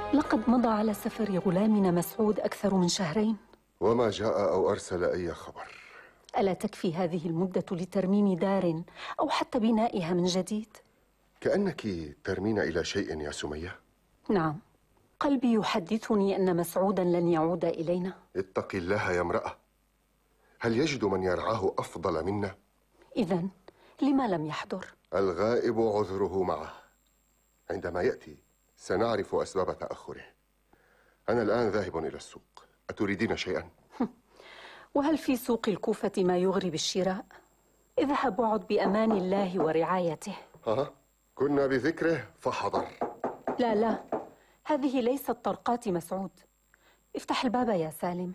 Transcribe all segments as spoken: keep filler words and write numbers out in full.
لقد مضى على سفر غلامنا مسعود أكثر من شهرين، وما جاء أو أرسل أي خبر. ألا تكفي هذه المدة لترميم دار أو حتى بنائها من جديد؟ كأنك ترمين إلى شيء يا سمية. نعم، قلبي يحدثني أن مسعودا لن يعود إلينا. اتقي الله يا امرأة، هل يجد من يرعاه أفضل منا؟ إذن لما لم يحضر؟ الغائب عذره معه، عندما يأتي سنعرف أسباب تأخره. أنا الآن ذاهب إلى السوق، أتريدين شيئا؟ وهل في سوق الكوفة ما يغري بالشراء؟ اذهب وعد بأمان الله ورعايته. ها كنا بذكره فحضر. لا لا، هذه ليست طرقات مسعود. افتح الباب يا سالم.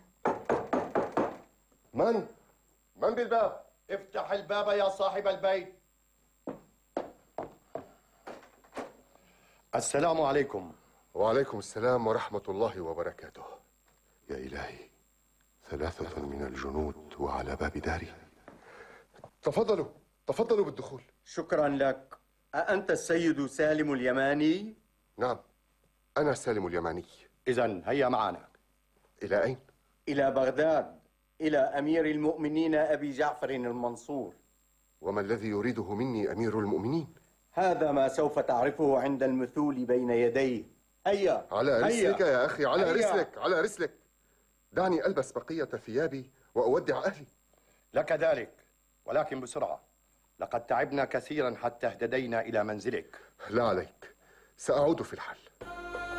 من؟ من بالباب؟ افتح الباب يا صاحب البيت. السلام عليكم. وعليكم السلام ورحمة الله وبركاته. يا إلهي، ثلاثة من الجنود وعلى باب داري. تفضلوا تفضلوا بالدخول. شكرا لك. أأنت السيد سالم اليماني؟ نعم، أنا سالم اليماني. إذن هيا معنا. إلى أين؟ إلى بغداد، إلى أمير المؤمنين أبي جعفر المنصور. وما الذي يريده مني أمير المؤمنين؟ هذا ما سوف تعرفه عند المثول بين يديه. هيا على رسلك هيا. يا أخي، على هيا. رسلك على رسلك. دعني ألبس بقية ثيابي وأودع أهلي. لك ذلك، ولكن بسرعة، لقد تعبنا كثيرا حتى اهتدينا إلى منزلك. لا عليك، سأعود في الحال.